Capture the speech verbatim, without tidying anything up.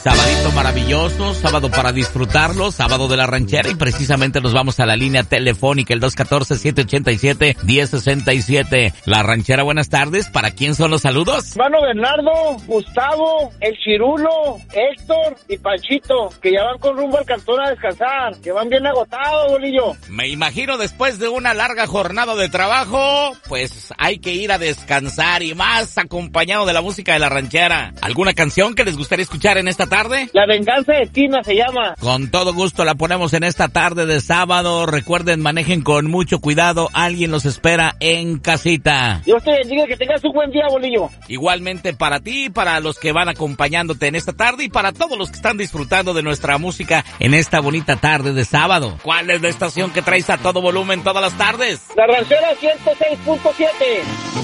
Sabadito maravilloso, sábado para disfrutarlo, sábado de la ranchera, y precisamente nos vamos a la línea telefónica, el dos uno cuatro, siete ocho siete, uno cero seis siete. La ranchera, buenas tardes. ¿Para quién son los saludos? Hermano Bernardo, Gustavo, el Chirulo, Héctor y Panchito, que ya van con rumbo al cantón a descansar, que van bien agotados, bolillo. Me imagino después de una larga jornada de trabajo, pues hay que ir a descansar, y más acompañado de la música de la ranchera. ¿Alguna canción que les gustaría escuchar en esta tarde? La venganza de Tina se llama. Con todo gusto la ponemos en esta tarde de sábado. Recuerden, manejen con mucho cuidado, alguien los espera en casita. Dios te bendiga, que tengas un buen día, bolillo. Igualmente para ti, para los que van acompañándote en esta tarde y para todos los que están disfrutando de nuestra música en esta bonita tarde de sábado. ¿Cuál es la estación que traes a todo volumen todas las tardes? La ranchera ciento seis punto siete.